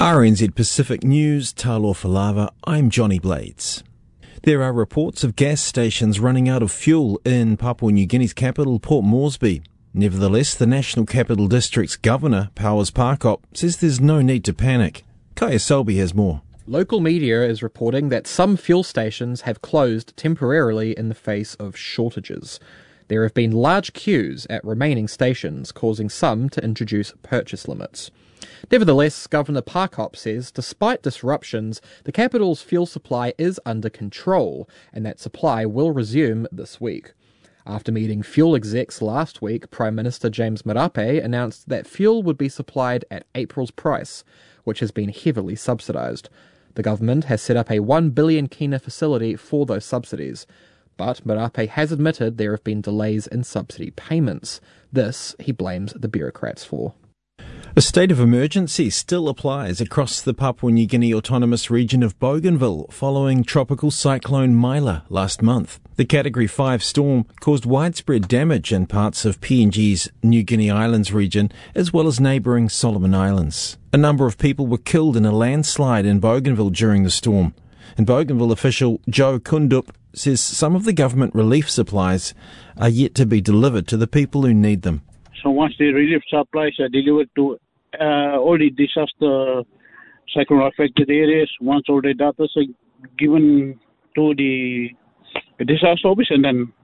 RNZ Pacific News, Talofa Lava, I'm Johnny Blades. There are reports of gas stations running out of fuel in Papua New Guinea's capital, Port Moresby. Nevertheless, the National Capital District's governor, Powers Parkop, says there's no need to panic. Kaya Selby has more. Local media is reporting that some fuel stations have closed temporarily in the face of shortages. There have been large queues at remaining stations, causing some to introduce purchase limits. Nevertheless, Governor Parkop says despite disruptions, the capital's fuel supply is under control and that supply will resume this week. After meeting fuel execs last week, Prime Minister James Marape announced that fuel would be supplied at April's price, which has been heavily subsidised. The government has set up a 1 billion kina facility for those subsidies, but Marape has admitted there have been delays in subsidy payments. This he blames the bureaucrats for. A state of emergency still applies across the Papua New Guinea autonomous region of Bougainville following tropical cyclone Mila last month. The Category 5 storm caused widespread damage in parts of PNG's New Guinea Islands region as well as neighbouring Solomon Islands. A number of people were killed in a landslide in Bougainville during the storm. And Bougainville official Joe Kundup says some of the government relief supplies are yet to be delivered to the people who need them. So once the relief supplies are delivered to all the disaster cyclone-affected areas, once all the data are given to the disaster office, and then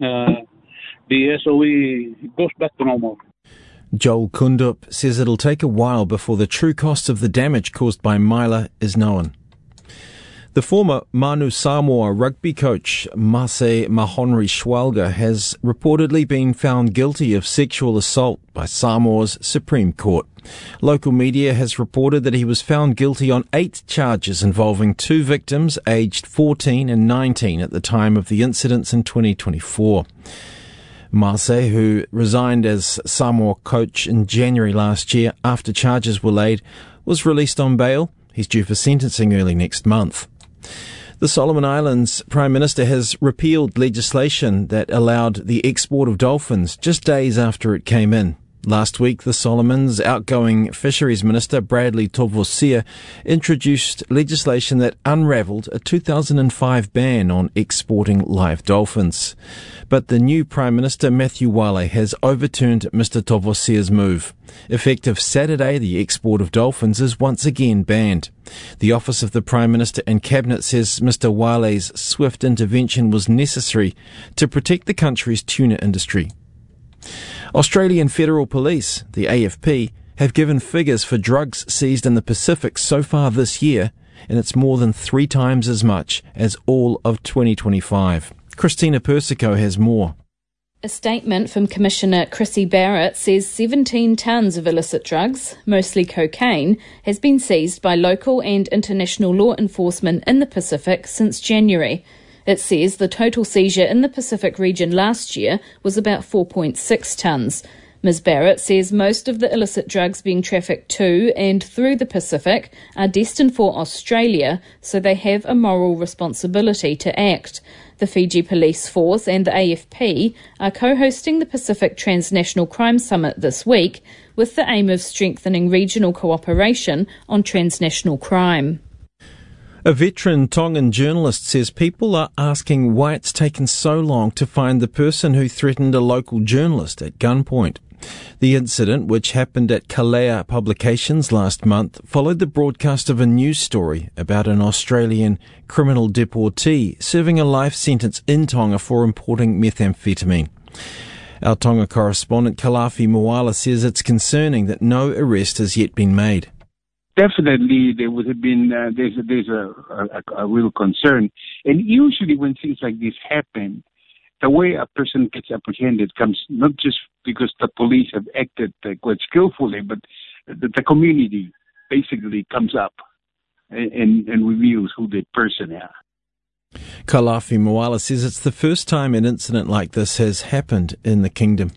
the SOE goes back to normal. Joel Kundup says it'll take a while before the true cost of the damage caused by Mila is known. The former Manu Samoa rugby coach Mase Mahonri Schwalga has reportedly been found guilty of sexual assault by Samoa's Supreme Court. Local media has reported that he was found guilty on 8 charges involving 2 victims aged 14 and 19 at the time of the incidents in 2024. Mase, who resigned as Samoa coach in January last year after charges were laid, was released on bail. He's due for sentencing early next month. The Solomon Islands Prime Minister has repealed legislation that allowed the export of dolphins just days after it came in. Last week, the Solomons' outgoing Fisheries Minister, Bradley Tovosia, introduced legislation that unravelled a 2005 ban on exporting live dolphins. But the new Prime Minister, Matthew Wale, has overturned Mr Tovosia's move. Effective Saturday, the export of dolphins is once again banned. The Office of the Prime Minister and Cabinet says Mr Wale's swift intervention was necessary to protect the country's tuna industry. Australian Federal Police, the AFP, have given figures for drugs seized in the Pacific so far this year, and it's more than 3 times as much as all of 2025. Christina Persico has more. A statement from Commissioner Chrissy Barrett says 17 tonnes of illicit drugs, mostly cocaine, has been seized by local and international law enforcement in the Pacific since January. It says the total seizure in the Pacific region last year was about 4.6 tonnes. Ms Barrett says most of the illicit drugs being trafficked to and through the Pacific are destined for Australia, so they have a moral responsibility to act. The Fiji Police Force and the AFP are co-hosting the Pacific Transnational Crime Summit this week with the aim of strengthening regional cooperation on transnational crime. A veteran Tongan journalist says people are asking why it's taken so long to find the person who threatened a local journalist at gunpoint. The incident, which happened at Kalea Publications last month, followed the broadcast of a news story about an Australian criminal deportee serving a life sentence in Tonga for importing methamphetamine. Our Tonga correspondent Kalafi Moala says it's concerning that no arrest has yet been made. Definitely, there would have been there's a real concern, and usually when things like this happen, the way a person gets apprehended comes not just because the police have acted quite skillfully, but the community basically comes up and reveals who the person is. Kalafi Moala says it's the first time an incident like this has happened in the kingdom.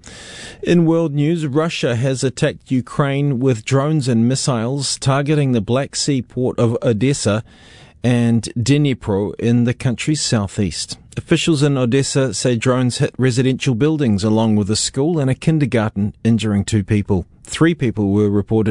In world news, Russia has attacked Ukraine with drones and missiles targeting the Black Sea port of Odessa and Dnipro in the country's southeast. Officials in Odessa say drones hit residential buildings along with a school and a kindergarten, injuring 2 people. 3 people were reported